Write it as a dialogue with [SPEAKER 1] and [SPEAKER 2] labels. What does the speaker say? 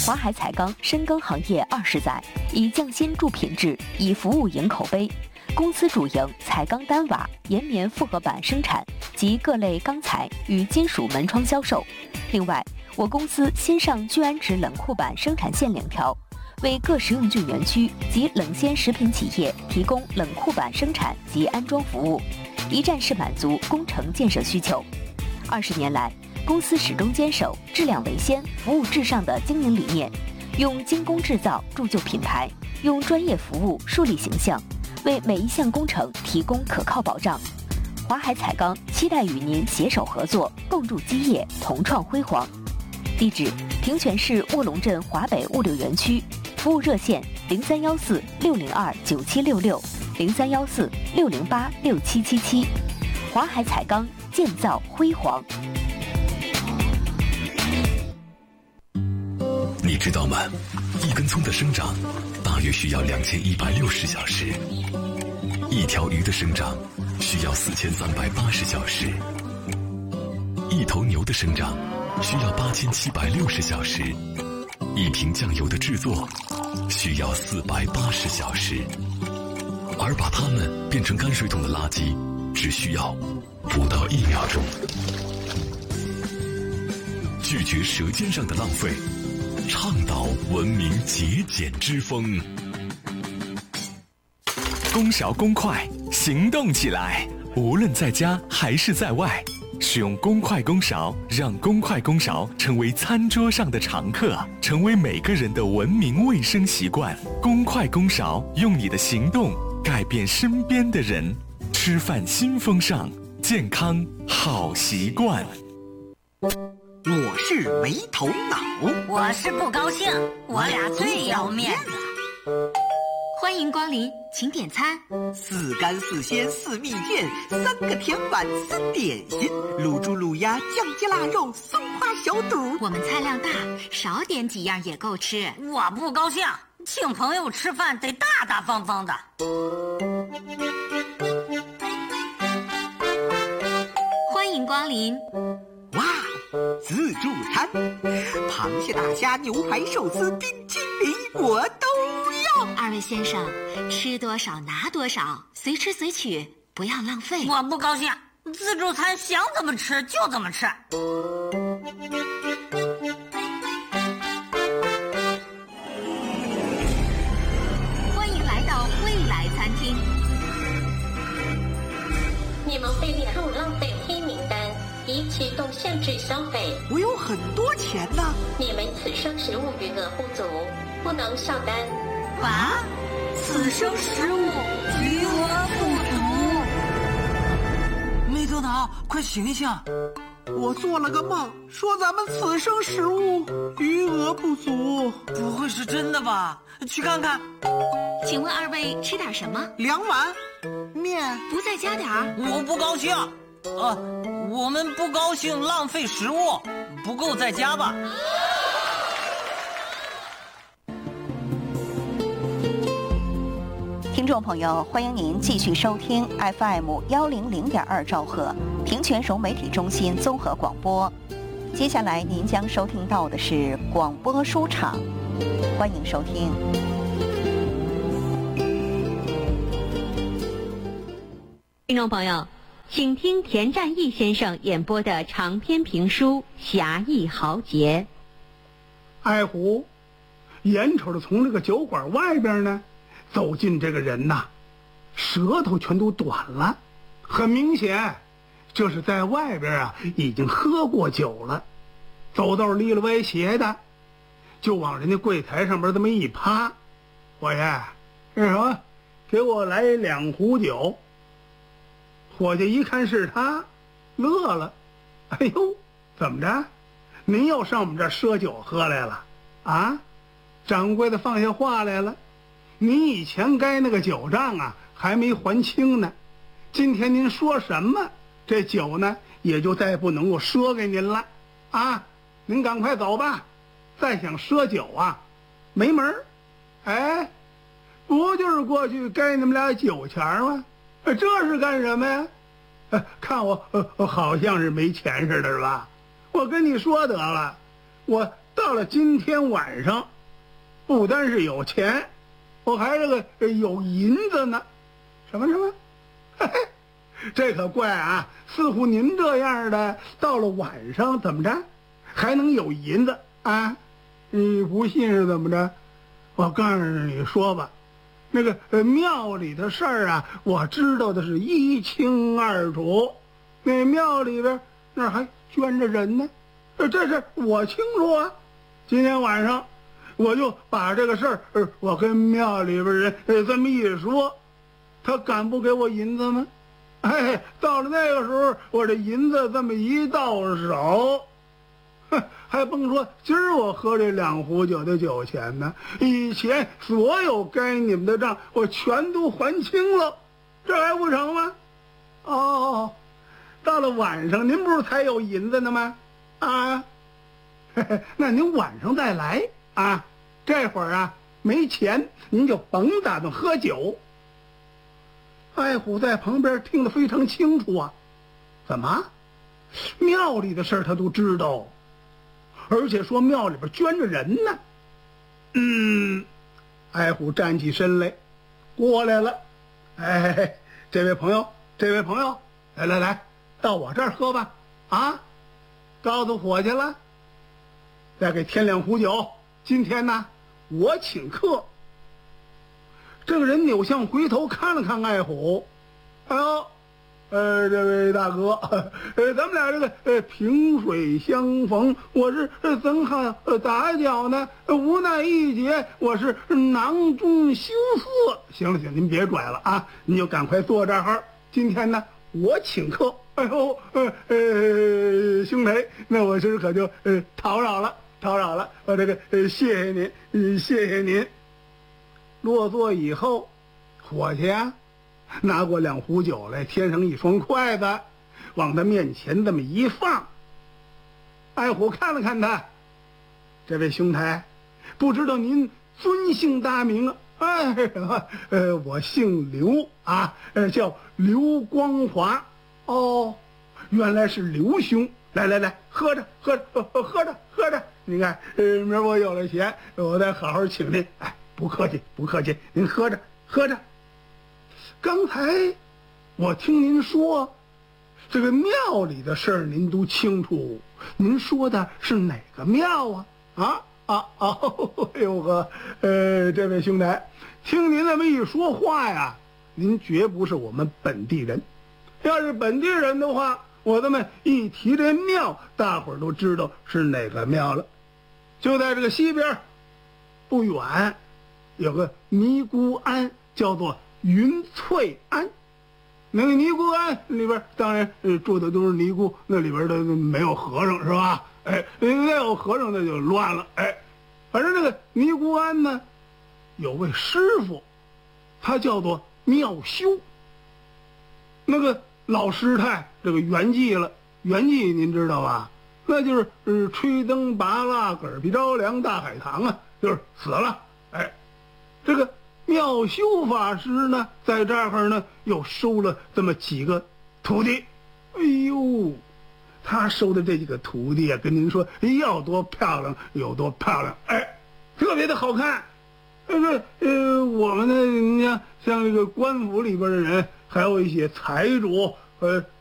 [SPEAKER 1] 华海彩钢深耕行业20载，以匠心铸品质，以服务赢口碑。公司主营彩钢单瓦、岩棉复合板生产及各类钢材与金属门窗销售。另外，我公司新上聚氨酯冷库板生产线2条，为各食用菌园区及冷鲜食品企业提供冷库板生产及安装服务，一站式满足工程建设需求。20年来，公司始终坚守质量为先、服务至上的经营理念，用精工制造铸就品牌，用专业服务树立形象，为每一项工程提供可靠保障。华海彩钢期待与您携手合作，共筑基业，同创辉煌。地址：平泉市卧龙镇华北物流园区，服务热线0314-602-9766，0314-608-6777。华海彩钢，建造辉煌。
[SPEAKER 2] 你知道吗？一根葱的生长大约需要2160小时，一条鱼的生长需要4380小时，一头牛的生长需要8760小时，一瓶酱油的制作需要480小时，而把它们变成泔水桶的垃圾只需要不到1秒钟。拒绝舌尖上的浪费，倡导文明节俭之风。
[SPEAKER 3] 公勺公筷，行动起来！无论在家还是在外，使用公筷公勺，让公筷公勺成为餐桌上的常客，成为每个人的文明卫生习惯。公筷公勺，用你的行动改变身边的人。吃饭新风尚，健康好习惯。
[SPEAKER 4] 我是没头脑，
[SPEAKER 5] 我是不高兴，我俩最要面子。
[SPEAKER 6] 欢迎光临，请点餐。
[SPEAKER 4] 4干4鲜4蜜饯，3个甜碗3点心，卤猪卤鸭酱鸡腊肉松花小肚。
[SPEAKER 6] 我们菜量大，少点几样也够吃。
[SPEAKER 5] 我不高兴，请朋友吃饭得大大方方的。
[SPEAKER 6] 欢迎光临。
[SPEAKER 4] 哇，自助餐，螃蟹、大虾、牛排、寿司、冰淇淋，我都要。
[SPEAKER 6] 2位先生，吃多少拿多少，随吃随取，不要浪费。
[SPEAKER 5] 我不高兴，自助餐想怎么吃就怎么吃。
[SPEAKER 6] 欢迎来到未来餐厅。
[SPEAKER 7] 你们被列入浪费黑名单，已启动限制消费。
[SPEAKER 4] 我有很多钱呢。
[SPEAKER 7] 你们此生食物余额不足，不能上单。
[SPEAKER 5] 啊？此生食物余额不足？
[SPEAKER 8] 没头脑，快醒醒！
[SPEAKER 4] 我做了个梦，说咱们此生食物余额不足。
[SPEAKER 8] 不会是真的吧？去看看。
[SPEAKER 6] 请问2位吃点什么
[SPEAKER 4] ？2碗面。
[SPEAKER 6] 不再加点儿？
[SPEAKER 8] 我不高兴。我们不高兴浪费食物，不够再加吧。
[SPEAKER 1] 听众朋友，欢迎您继续收听 FM100.2兆赫平泉省媒体中心综合广播。接下来您将收听到的是广播书场，欢迎收听。
[SPEAKER 9] 听众朋友，请听田占义先生演播的长篇评书《侠义豪杰》。
[SPEAKER 10] 二虎眼瞅着从这个酒馆外边呢走进这个人呐，舌头全都短了，很明显这是在外边啊已经喝过酒了，走道离了歪斜的，就往人家柜台上边这么一趴，伙计，这是什么？给我来2壶酒。伙计一看是他，乐了，哎呦，怎么着？您又上我们这儿赊酒喝来了啊？掌柜的放下话来了，您以前该那个酒账啊还没还清呢，今天您说什么，这酒呢也就再不能够赊给您了啊！您赶快走吧，再想赊酒啊，没门儿！哎，不就是过去该你们俩酒钱吗？这是干什么呀？看我好像是没钱似的，是吧？我跟你说得了，我到到了今天晚上，不单是有钱，我还是个有银子呢。什么？嘿嘿，这可怪啊！似乎您这样的到了晚上怎么着，还能有银子啊？你不信是怎么着？我告诉你说吧，那个庙里的事儿啊，我知道的是一清二楚。那庙里边那还捐着人呢，这事我清楚啊。今天晚上我就把这个事儿，我跟庙里边人这么一说，他敢不给我银子吗？哎，到了那个时候，我这银子这么一到手，还甭说今儿我喝这2壶酒的酒钱呢，以前所有该你们的账我全都还清了，这还不成吗？哦，到了晚上您不是才有银子呢吗？啊，那您晚上再来啊，这会儿啊没钱您就甭打算喝酒。爱虎在旁边听得非常清楚啊，怎么庙里的事儿他都知道，而且说庙里边捐着人呢。爱虎站起身来过来了，哎，这位朋友，来，到我这儿喝吧，啊，告诉伙计了，再给添2壶酒，今天呢我请客。这个人扭向回头看了看爱虎，哎呦，这位大哥，咱们俩这个萍水相逢，我是怎好打搅呢？无奈一劫，我是囊中羞涩。行了，您别拽了啊，您就赶快坐这儿。今天呢，我请客。哎呦，兄台，那我是可就叨扰了。我这个谢谢您。落座以后，伙计啊，拿过2壶酒来，添上一双筷子，往他面前这么一放。爱虎看了看他，这位兄台，不知道您尊姓大名啊？我姓刘啊，叫刘光华。哦，原来是刘兄。来，喝着。你看，明儿我有了钱，我再好好请您。哎，不客气，您喝着。刚才我听您说这个庙里的事儿您都清楚，您说的是哪个庙啊？哎呦呵，这位兄台，听您那么一说话呀，您绝不是我们本地人。要是本地人的话，我这么一提这庙，大伙儿都知道是哪个庙了。就在这个西边不远有个尼姑庵，叫做云翠庵。那个尼姑庵里边当然住的都是尼姑，那里边的没有和尚，是吧？哎，那有和尚那就乱了。哎，反正这个尼姑庵呢，有位师傅，他叫做妙修。那个老师太这个圆寂了，圆寂您知道吧？那就是吹灯拔蜡嗝屁着凉大海棠啊，就是死了。哎，这个妙修法师呢，在这儿呢又收了这么几个徒弟。哎呦，他收的这几个徒弟啊，跟您说要多漂亮有多漂亮，哎，特别的好看。我们的像这个官府里边的人，还有一些财主